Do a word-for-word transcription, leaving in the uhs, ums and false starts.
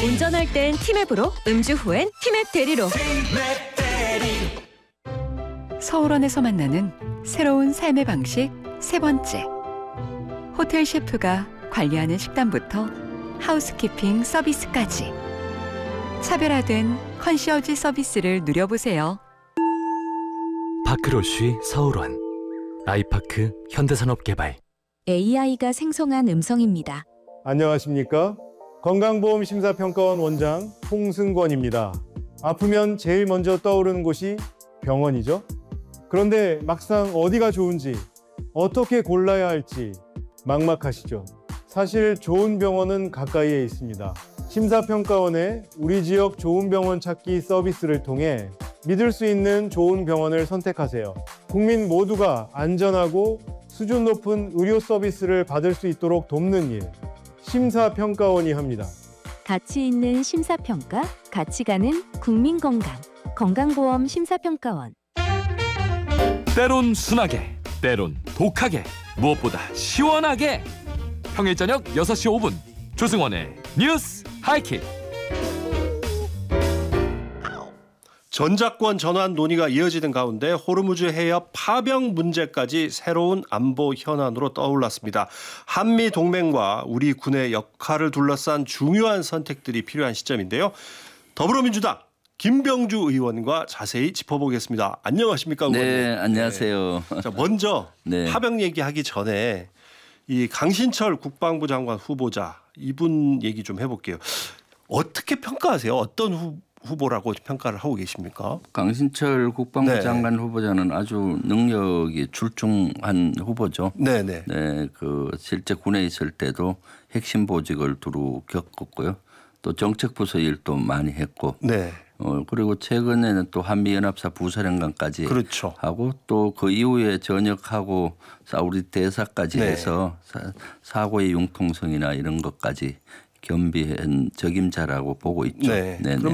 운전할 땐 티맵으로, 음주 후엔 티맵 대리로. 서울원에서 만나는 새로운 삶의 방식 세 번째. 호텔 셰프가 관리하는 식단부터 하우스키핑 서비스까지 차별화된 컨시어지 서비스를 누려보세요. 파크로쉬 서울원, 아이파크 현대산업개발. 에이아이가 생성한 음성입니다. 안녕하십니까? 건강보험심사평가원 원장 홍승권입니다. 아프면 제일 먼저 떠오르는 곳이 병원이죠. 그런데 막상 어디가 좋은지, 어떻게 골라야 할지 막막하시죠. 사실 좋은 병원은 가까이에 있습니다. 심사평가원의 우리 지역 좋은 병원 찾기 서비스를 통해 믿을 수 있는 좋은 병원을 선택하세요. 국민 모두가 안전하고 수준 높은 의료 서비스를 받을 수 있도록 돕는 일, 심사평가원이 합니다. 가치 있는 심사평가, 가치 가는 국민건강. 건강보험 심사평가원. 때론 순하게, 때론 독하게, 무엇보다 시원하게. 평일 저녁 여섯 시 오 분 조승원의 뉴스 하이킥. 전작권 전환 논의가 이어지는 가운데 호르무즈 해협 파병 문제까지 새로운 안보 현안으로 떠올랐습니다. 한미 동맹과 우리 군의 역할을 둘러싼 중요한 선택들이 필요한 시점인데요. 더불어민주당 김병주 의원과 자세히 짚어보겠습니다. 안녕하십니까, 의원님? 네, 안녕하세요. 네. 자, 먼저 네. 파병 얘기하기 전에 이 강신철 국방부 장관 후보자 이분 얘기 좀 해볼게요. 어떻게 평가하세요? 어떤 후, 후보라고 평가를 하고 계십니까? 강신철 국방부 네. 장관 후보자는 아주 능력이 출중한 후보죠. 네네. 네, 그 실제 군에 있을 때도 핵심 보직을 두루 겪었고요. 또 정책부서 일도 많이 했고. 네. 어, 그리고 최근에는 또 한미연합사 부사령관까지 그렇죠. 하고 또 그 이후에 전역하고 사우디 대사까지 네. 해서 사, 사고의 융통성이나 이런 것까지 겸비한 적임자라고 보고 있죠. 네. 네네.